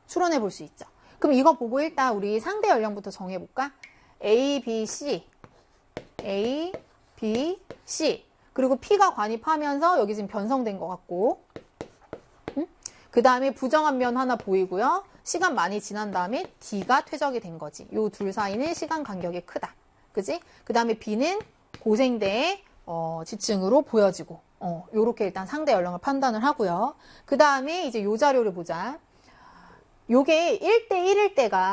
추론해 볼 수 있죠. 그럼 이거 보고 일단 우리 상대 연령부터 정해볼까? A, B, C. A, B, C. 그리고 P가 관입하면서 여기 지금 변성된 것 같고. 그 다음에 부정한 면 하나 보이고요. 시간 많이 지난 다음에 D가 퇴적이 된 거지. 요 둘 사이는 시간 간격이 크다. 그지? 그 다음에 B는 고생대의 지층으로 보여지고. 요렇게 일단 상대 연령을 판단을 하고요. 그 다음에 이제 요 자료를 보자. 요게 1대1일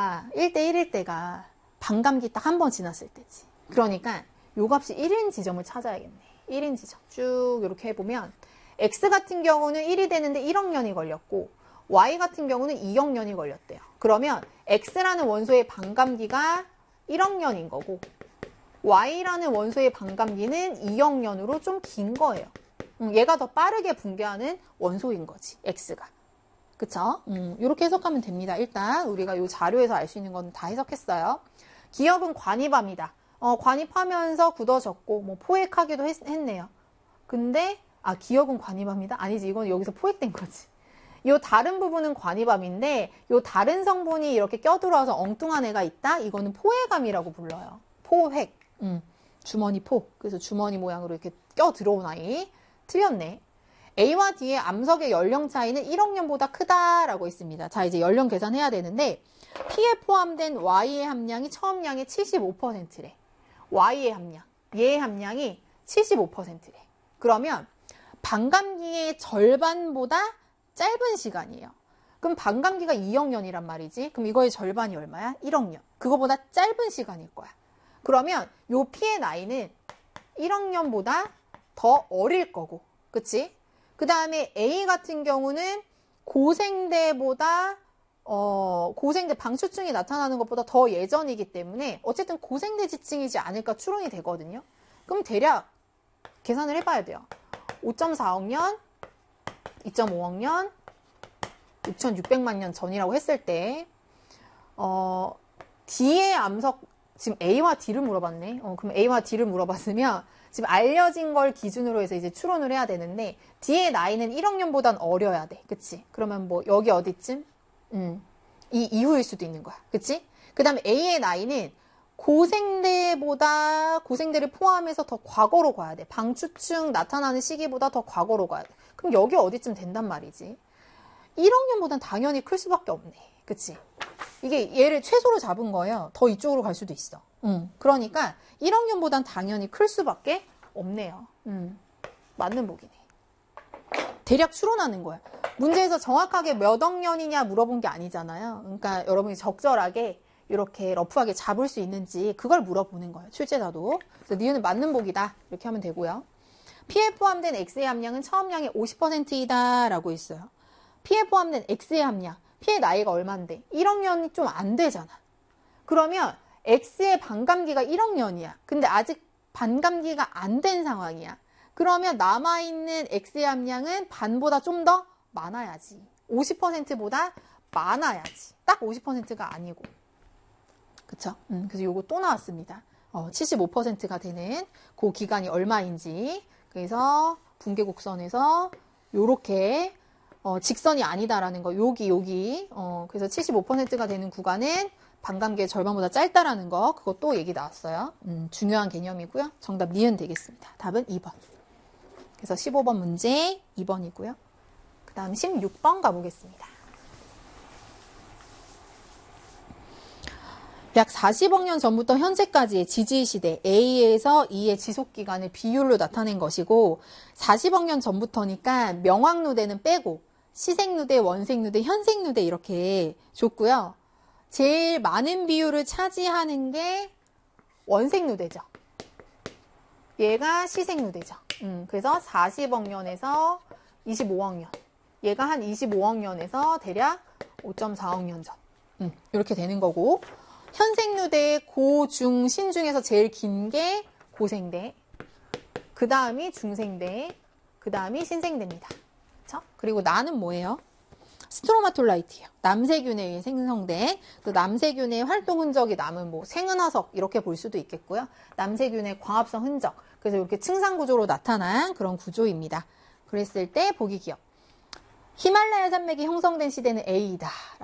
때가 반감기 딱 한 번 지났을 때지. 그러니까 요 값이 1인 지점을 찾아야겠네. 1인 지점. 쭉 이렇게 해보면 X 같은 경우는 1이 되는데 1억 년이 걸렸고 Y 같은 경우는 2억 년이 걸렸대요. 그러면 X라는 원소의 반감기가 1억 년인 거고 Y라는 원소의 반감기는 2억 년으로 좀 긴 거예요. 얘가 더 빠르게 붕괴하는 원소인 거지, X가. 그쵸? 이렇게 해석하면 됩니다. 일단 우리가 이 자료에서 알 수 있는 건 다 해석했어요. 기억은 관입합니다. 관입하면서 굳어졌고 뭐 포획하기도 했네요. 근데 기억은 관입합니다? 아니지, 이건 여기서 포획된 거지. 요 다른 부분은 관입암인데 요 다른 성분이 이렇게 껴들어와서 엉뚱한 애가 있다? 이거는 포획암이라고 불러요. 포획. 주머니 포. 그래서 주머니 모양으로 이렇게 껴들어온 아이. 틀렸네. A와 D의 암석의 연령 차이는 1억 년보다 크다라고 했습니다. 자, 이제 연령 계산해야 되는데 P에 포함된 Y의 함량이 처음량의 75%래. Y의 함량, 얘의 함량이 75%래. 그러면 반감기의 절반보다 짧은 시간이에요. 그럼 반감기가 2억 년이란 말이지. 그럼 이거의 절반이 얼마야? 1억 년. 그거보다 짧은 시간일 거야. 그러면 요 P의 나이는 1억 년보다 더 어릴 거고. 그치? 그 다음에 A 같은 경우는 고생대보다 고생대 방추층이 나타나는 것보다 더 예전이기 때문에 어쨌든 고생대 지층이지 않을까 추론이 되거든요. 그럼 대략 계산을 해봐야 돼요. 5.4억 년, 2.5억 년, 6,600만 년 전이라고 했을 때 D의 암석, 지금 A와 D를 물어봤네. 그럼 A와 D를 물어봤으면 지금 알려진 걸 기준으로 해서 이제 추론을 해야 되는데 D의 나이는 1억 년보단 어려야 돼. 그치? 그러면 뭐 여기 어디쯤? 이 이후일 수도 있는 거야. 그치? 그 다음에 A의 나이는 고생대를 포함해서 더 과거로 가야 돼. 방추층 나타나는 시기보다 더 과거로 가야 돼. 그럼 여기 어디쯤 된단 말이지? 1억 년보단 당연히 클 수밖에 없네. 그치? 이게 얘를 최소로 잡은 거예요. 더 이쪽으로 갈 수도 있어. 그러니까 1억 년보단 당연히 클 수밖에 없네요. 맞는 보기네. 대략 추론하는 거야. 문제에서 정확하게 몇 억 년이냐 물어본 게 아니잖아요. 그러니까 여러분이 적절하게 이렇게 러프하게 잡을 수 있는지 그걸 물어보는 거예요. 출제자도. 그래서 니은은 맞는 보기다. 이렇게 하면 되고요. P에 포함된 X의 함량은 처음량의 50%이다 라고 있어요. P에 포함된 X의 함량. P의 나이가 얼만데? 1억 년이 좀 안 되잖아. 그러면 X의 반감기가 1억 년이야. 근데 아직 반감기가 안 된 상황이야. 그러면 남아있는 X의 함량은 반보다 좀 더 많아야지. 50%보다 많아야지. 딱 50%가 아니고. 그쵸? 그래서 요거 또 나왔습니다. 75%가 되는 그 기간이 얼마인지. 그래서 붕괴 곡선에서 요렇게 직선이 아니다라는 거. 여기. 그래서 75%가 되는 구간은 반감기의 절반보다 짧다라는 거. 그것도 얘기 나왔어요. 중요한 개념이고요. 정답 니은 되겠습니다. 답은 2번. 그래서 15번 문제 2번이고요. 그 다음 16번 가보겠습니다. 약 40억 년 전부터 현재까지의 지지시대 A에서 E의 지속기간을 비율로 나타낸 것이고 40억 년 전부터니까 명왕누대는 빼고 시생누대, 원생누대, 현생누대 이렇게 줬고요. 제일 많은 비율을 차지하는 게 원생누대죠. 얘가 시생누대죠. 그래서 40억 년에서 25억 년. 얘가 한 25억 년에서 대략 5.4억 년 전. 이렇게 되는 거고 현생누대의 고, 중, 신 중에서 제일 긴 게 고생대. 그 다음이 중생대. 그 다음이 신생대입니다. 그쵸? 그리고 나는 뭐예요? 스트로마톨라이트예요. 남세균에 의해 생성된 또 남세균의 활동 흔적이 남은 뭐 생은화석 이렇게 볼 수도 있겠고요. 남세균의 광합성 흔적. 그래서 이렇게 층상 구조로 나타난 그런 구조입니다. 그랬을 때 보기 기억. 히말라야 산맥이 형성된 시대는 A이다.